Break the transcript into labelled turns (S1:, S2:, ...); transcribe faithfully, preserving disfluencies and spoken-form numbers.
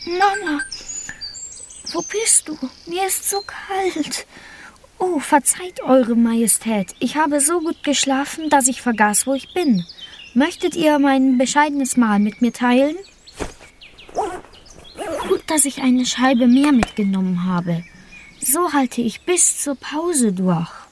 S1: Mama, wo bist du? Mir ist so kalt. Oh, verzeiht, Eure Majestät. Ich habe so gut geschlafen, dass ich vergaß, wo ich bin. Möchtet ihr mein bescheidenes Mahl mit mir teilen? Gut, dass ich eine Scheibe mehr mitgenommen habe. So halte ich bis zur Pause durch.